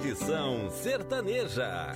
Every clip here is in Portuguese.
Tradição sertaneja.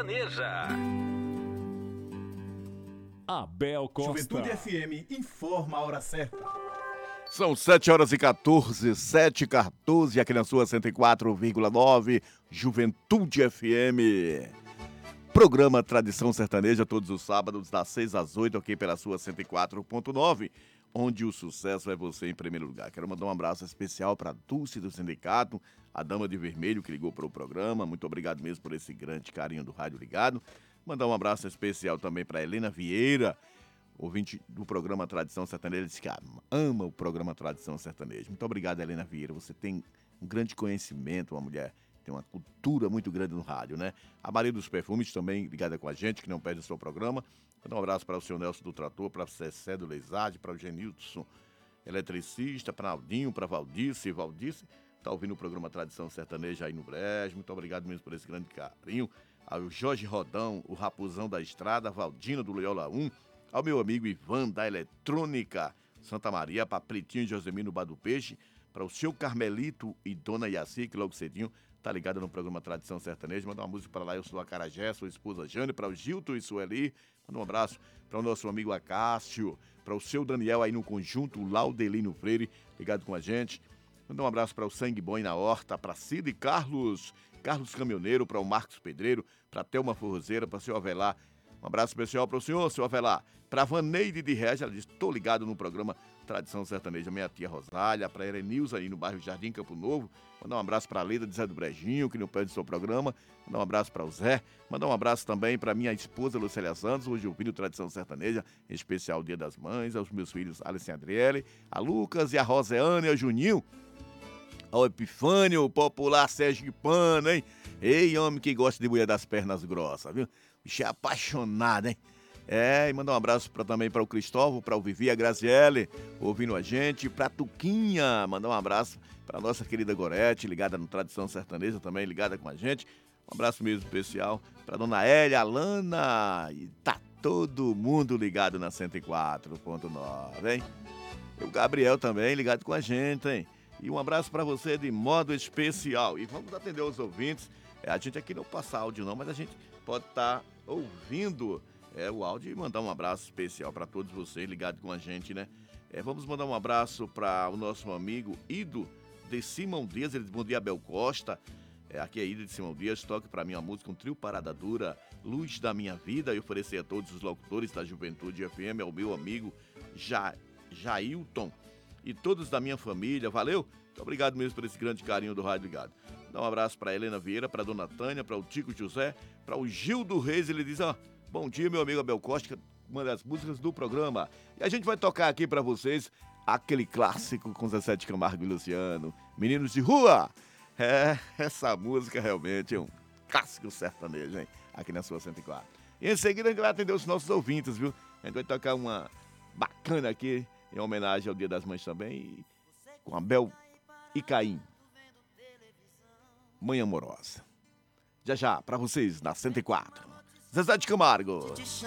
Abel Costa. Juventude FM informa a hora certa. São 7h14, 7h14, aqui na sua 104,9, Juventude FM. Programa Tradição Sertaneja, todos os sábados, das 6 às 8, aqui pela sua 104,9, onde o sucesso é você em primeiro lugar. Quero mandar um abraço especial para a Dulce do Sindicato, a dama de vermelho que ligou para o programa. Muito obrigado mesmo por esse grande carinho do Rádio Ligado. Mandar um abraço especial também para Helena Vieira, ouvinte do programa Tradição Sertaneja, disse que ama o programa Tradição Sertaneja. Muito obrigado, Helena Vieira. Você tem um grande conhecimento, uma mulher, tem uma cultura muito grande no rádio, né? A Maria dos Perfumes também ligada com a gente, que não perde o seu programa. Manda um abraço para o seu Nelson do Trator, para o Cessé do Leizade, para o Genilson, eletricista, para Aldinho, para Valdice. Valdice está ouvindo o programa Tradição Sertaneja aí no Brejo. Muito obrigado mesmo por esse grande carinho. Ao Jorge Rodão, o Rapuzão da Estrada, Valdina do Loyola 1, ao meu amigo Ivan da Eletrônica Santa Maria, para Pretinho e Josemino Bar do Peixe, para o seu Carmelito e Dona Yaci, que logo cedinho tá ligada no programa Tradição Sertaneja. Manda uma música para lá, eu sou a Acarajé, sua esposa Jane, para o Gilton e Sueli. Manda um abraço para o nosso amigo Acácio, para o seu Daniel aí no conjunto, o Laudelino Freire, ligado com a gente. Manda um abraço para o Sangue Bom na Horta, para Cida e Carlos Caminhoneiro, para o Marcos Pedreiro, para a Thelma Forrozeira, para o seu Avelar. Um abraço especial para o senhor, seu Avelar. Para a Vaneide de Regia, ela diz, estou ligado no programa Tradição Sertaneja. Minha tia Rosália, para a Erenilza aí no bairro Jardim Campo Novo. Mandar um abraço para a Leda de Zé do Brejinho, que não perde o seu programa. Mandar um abraço para o Zé. Mandar um abraço também para minha esposa Lucélia Santos, hoje ouvindo Tradição Sertaneja, em especial Dia das Mães, aos meus filhos Alice e Adriele, a Lucas e a Roseane e a Juninho. Ao Epifânio, o popular sergipano, hein? Ei, homem que gosta de mulher das pernas grossas, viu? Bicho é apaixonado, hein? E mandar um abraço também para o Cristóvão, para o Vivi, a Graziele, ouvindo a gente, para a Tuquinha, mandar um abraço para a nossa querida Gorete, ligada no Tradição Sertaneja também, ligada com a gente. Um abraço mesmo especial para a dona Hélia, a Lana, e tá todo mundo ligado na 104.9, hein? E o Gabriel também ligado com a gente, hein? E um abraço para você de modo especial. E vamos atender os ouvintes. A gente aqui não passa áudio não, mas a gente pode estar ouvindo o áudio e mandar um abraço especial para todos vocês ligados com a gente, né? Vamos mandar um abraço para o nosso amigo Ido de Simão Dias. Ele diz, bom dia, Abel Costa. Aqui é Ido de Simão Dias. Toque para mim uma música, um trio Parada Dura, Luz da Minha Vida. E oferecer a todos os locutores da Juventude FM, ao meu amigo Jailton e todos da minha família, valeu? Muito obrigado mesmo por esse grande carinho do Rádio Ligado. Dá um abraço para Helena Vieira, para Dona Tânia, para o Tico José, para o Gildo Reis. Ele diz, bom dia, meu amigo Abel Costa, uma das músicas do programa. E a gente vai tocar aqui para vocês aquele clássico com Zezé de Camargo e Luciano, Meninos de Rua. Essa música realmente é um clássico sertanejo, hein? Aqui na sua 104. E em seguida a gente vai atender os nossos ouvintes, viu? A gente vai tocar uma bacana aqui, em homenagem ao Dia das Mães também, com Abel e Caim, Mãe Amorosa. Já, para vocês, na 104. Zezé de Camargo.